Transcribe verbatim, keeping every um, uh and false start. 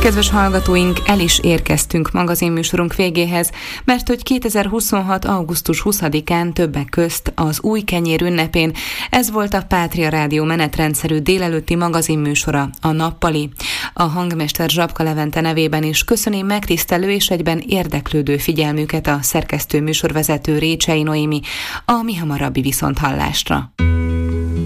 Kedves hallgatóink, el is érkeztünk magazinműsorunk végéhez, mert hogy kétezer-huszonhat. augusztus huszadikán többek közt az új kenyér ünnepén ez volt a Pátria Rádió menetrendszerű délelőtti magazinműsora, a Nappali. A hangmester Zsapka Levente nevében is köszöni megtisztelő és egyben érdeklődő figyelmüket a szerkesztő műsorvezető Récsei Noémi, a mihamarabbi viszonthallásra.